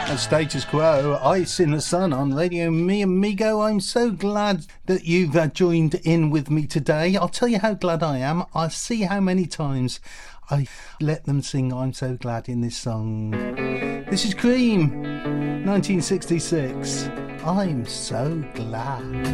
Status Quo, Ice in the Sun on Radio Mi Amigo. I'm so glad that you've joined in with me today. I'll tell you how glad I am. I'll see how many times I let them sing I'm So Glad in this song. This is Cream, 1966. I'm so glad.